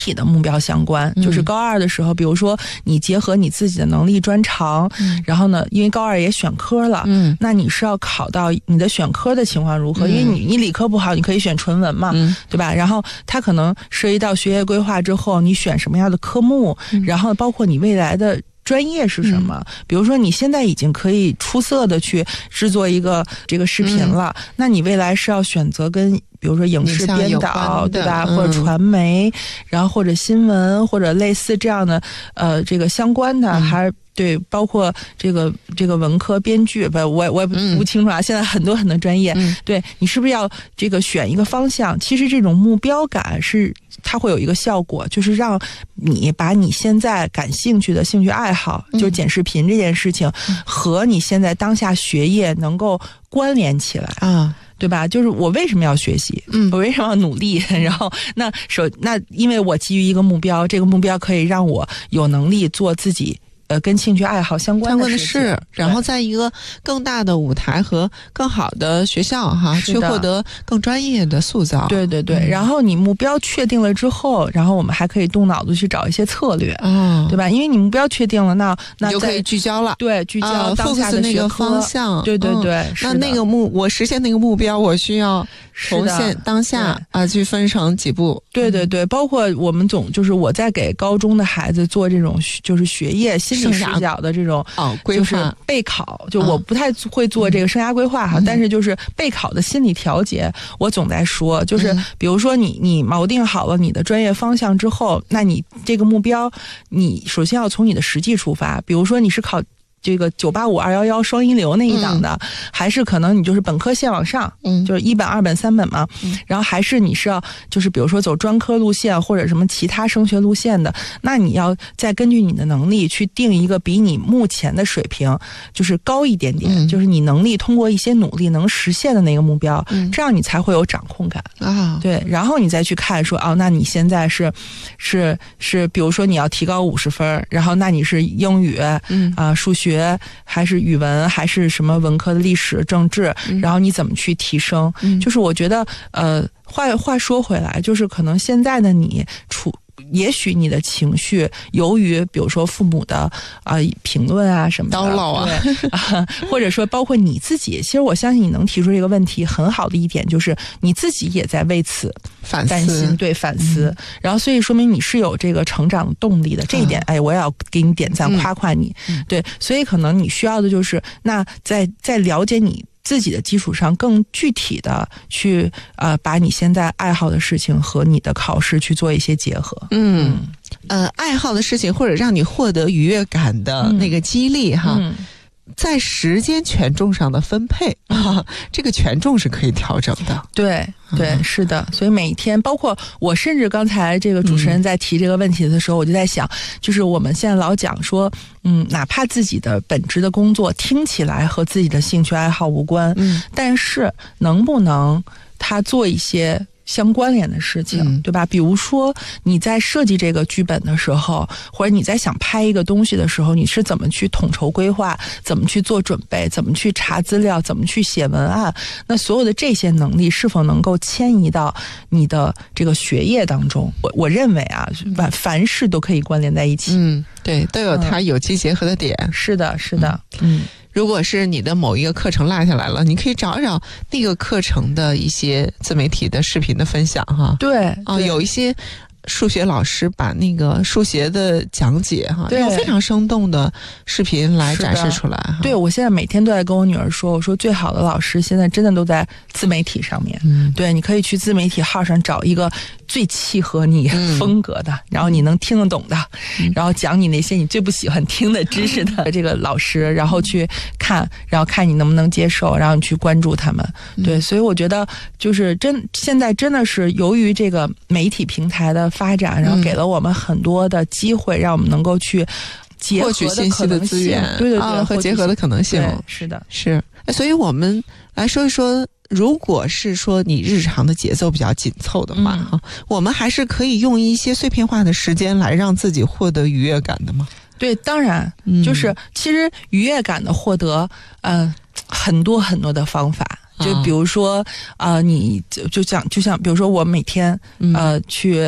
体的目标相关，就是高2的时候，比如说你结合你自己的能力专长，然后呢，因为高2也选科了，那你是要考到你的选科的情况如何？因为你理科不好，你可以选纯文嘛，对吧？然后它可能涉及到学业规划之后，你选什么样的科目，然后包括你未来的专业是什么？比如说你现在已经可以出色的去制作一个这个视频了，那你未来是要选择跟比如说影视编导，对吧？或者传媒，然后或者新闻，或者类似这样的这个相关的，还是对，包括这个文科编剧，我也不清楚啊。现在很多专业，对，你是不是要这个选一个方向？其实这种目标感是它会有一个效果，就是让你把你现在感兴趣的兴趣爱好，就是剪视频这件事情，和你现在当下学业能够关联起来啊。对吧？就是我为什么要学习？我为什么要努力？然后那因为我基于一个目标，这个目标可以让我有能力做自己跟兴趣爱好相关的事， 然后在一个更大的舞台和更好的学校哈，去获得更专业的塑造。 对对对，然后你目标确定了之后，然后我们还可以动脑子去找一些策略，对吧？因为你目标确定了，那你就可以聚焦了。 对，聚焦当下的那个方向。 对对对， 那个我实现那个目标，我需要从当下去分成几步。 对对对，包括我们就是我在给高中的孩子做这种就是学业心理视角的这种就是备考，就我不太会做这个生涯规划哈，但是就是备考的心理调节，我总在说，就是比如说你锚定好了你的专业方向之后，那你这个目标，你首先要从你的实际出发，比如说你是考这个985、211双一流那一档的，还是可能你就是本科线往上，就是1本、2本、3本嘛，然后还是你是要就是比如说走专科路线或者什么其他升学路线的，那你要再根据你的能力去定一个比你目前的水平就是高一点点，就是你能力通过一些努力能实现的那个目标，这样你才会有掌控感啊。对，然后你再去看说那你现在是比如说你要提高50分，然后那你是英语数学还是语文还是什么文科的历史政治，然后你怎么去提升，就是我觉得话说回来，就是可能现在的你也许你的情绪由于比如说父母的评论啊什么的叨唠或者说包括你自己，其实我相信你能提出这个问题很好的一点就是你自己也在为此担心，对，反思，然后所以说明你是有这个成长动力的，这一点我也要给你点赞夸夸你，对，所以可能你需要的就是那在了解你自己的基础上更具体的去把你现在爱好的事情和你的考试去做一些结合。 爱好的事情或者让你获得愉悦感的那个激励在时间权重上的分配这个权重是可以调整的。 对对，是的，所以每一天，包括我甚至刚才这个主持人在提这个问题的时候，我就在想，就是我们现在老讲说哪怕自己的本职的工作听起来和自己的兴趣爱好无关，但是能不能他做一些相关联的事情，对吧？比如说你在设计这个剧本的时候，或者你在想拍一个东西的时候，你是怎么去统筹规划，怎么去做准备，怎么去查资料，怎么去写文案，那所有的这些能力是否能够迁移到你的这个学业当中？我认为凡事都可以关联在一起。 对，都有它有机结合的点。 是的，是的。 如果是你的某一个课程落下来了，你可以找找那个课程的一些自媒体的视频的分享哈。 对， 有一些数学老师把那个数学的讲解用非常生动的视频来展示出来。 对，我现在每天都在跟我女儿说，我说最好的老师现在真的都在自媒体上面。对，你可以去自媒体号上找一个最契合你风格的，然后你能听得懂的，然后讲你那些你最不喜欢听的知识的这个老师，然后去看，然后看你能不能接受，然后你去关注他们。对，所以我觉得就是现在真的是由于这个媒体平台的发展，然后给了我们很多的机会，让我们能够去结合获取信息的资源， 对和结合的可能性。 是的， 是。所以我们来说一说，如果是说你日常的节奏比较紧凑的话我们还是可以用一些碎片化的时间来让自己获得愉悦感的吗？ 对，当然，就是其实愉悦感的获得很多很多的方法。就比如说你就像比如说我每天去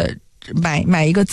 买一个